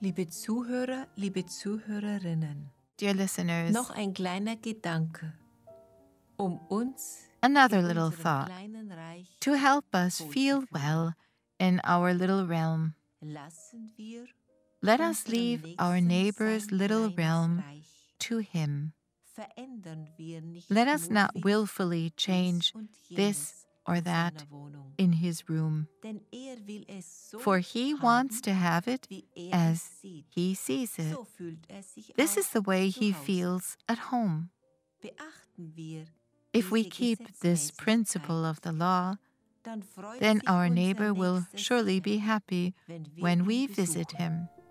Liebe Zuhörer, liebe Zuhörerinnen, Dear listeners, noch ein kleiner Gedanke, uns another in little unserem thought kleinen Reich to help us feel well in our little realm. lassen wir Let us unserem leave our Nächsten neighbor's sein little kleines realm Reich. to him. Verändern wir nicht Let us not mutwillig willfully dies change und this jenes or in that seiner Wohnung. in his room, Denn will es so for he haben, wants to have it wie es as sieht. he sees it. So fühlt sich This is auch the way zu he Hause. feels at home. Beachten wir If we diese keep this Gesetzmäßigkeit, principle of the law, dann freut then sich our unser neighbor will Nächster surely sicher, be happy wenn wir when ihn we besuchen. visit him.